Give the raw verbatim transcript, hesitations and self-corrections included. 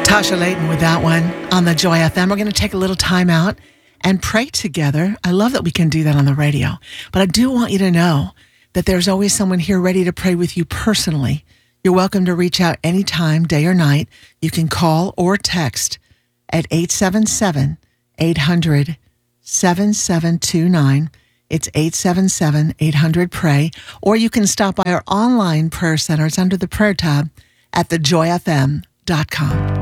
Tasha Layton with that one on the Joy F M. We're going to take a little time out and pray together. I love that we can do that on the radio. But I do want you to know that there's always someone here ready to pray with you personally. You're welcome to reach out anytime, day or night. You can call or text at eight seven seven, eight hundred, seven seven two nine. It's eight seven seven, eight hundred, pray. Or you can stop by our online prayer center. It's under the prayer tab at the joy f m dot com.